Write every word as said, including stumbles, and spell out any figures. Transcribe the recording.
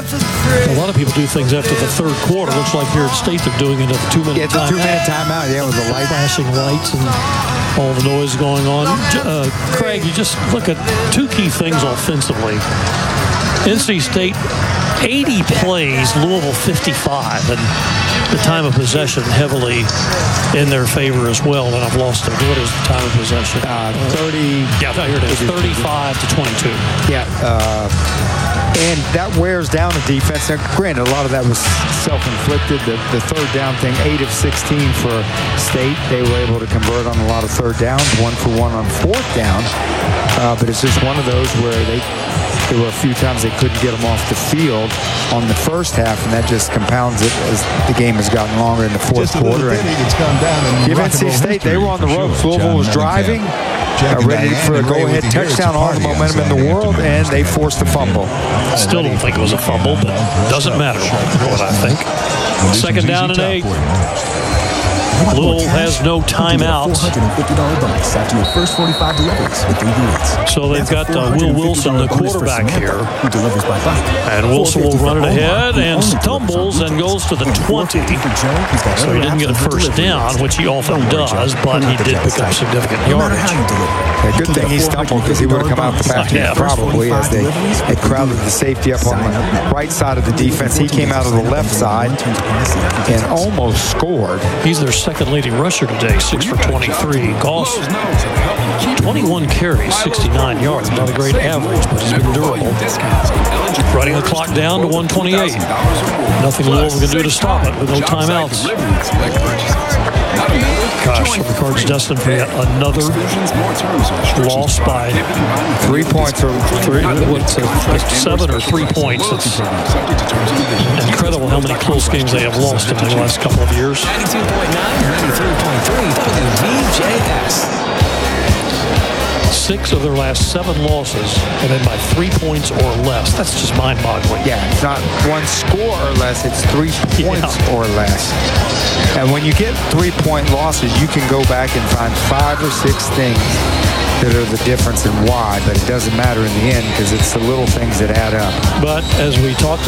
A lot of people do things after the third quarter. Looks like here at State they're doing it at the two-minute Yeah, the timeout. two-minute timeout. Yeah, with the light. Flashing lights and all the noise going on. Uh, Craig, you just look at two key things offensively. N C State, eighty plays, Louisville fifty-five, and the time of possession heavily in their favor as well. And I've lost it. What is the time of possession? Uh, thirty. Yeah, here it is, thirty-five to twenty-two. Yeah, uh, and that wears down the defense. Now, granted, a lot of that was self-inflicted. The, the third down thing, eight of sixteen for State. They were able to convert on a lot of third downs, one for one on fourth down. Uh, but it's just one of those where they, there were a few times they couldn't get them off the field on the first half, and that just compounds it as the game has gotten longer in the fourth quarter. And give N C State, they were on the ropes. Louisville was driving, uh, ready for a go-ahead touchdown, all the momentum in the world, and they forced a fumble. Still don't think it was a fumble, but doesn't matter what I think. Second down and eight. Louisville has no timeout. So they've got uh, Will Wilson, the quarterback here. And Wilson will run it ahead and stumbles and goes to the twenty. So he didn't get a first down, which he often does, but he did pick up significant yardage. Yeah, good thing he stumbled, because he would have come out the back end probably, as they had crowded the safety up on the right side of the defense. He came out of the left side and almost scored. He's their second leading rusher today, six for twenty-three. Goss, twenty-one carries, sixty-nine yards. Not a great average, but he's been durable. Running the clock down to one twenty-eight. Nothing Louisville can do to stop it with no timeouts. Gosh, the Cards destined for yet another loss by three points or three, what's it, seven or three points. It's incredible how many close games they have lost in the last couple of years. ninety-two point nine, ninety-three point three W V J S. Six of their last seven losses have been by three points or less. That's just mind-boggling. Yeah, it's not one score or less, it's three points Yeah. or less. And when you get three-point losses, you can go back and find five or six things that are the difference in why, but it doesn't matter in the end, because it's the little things that add up. But as we talked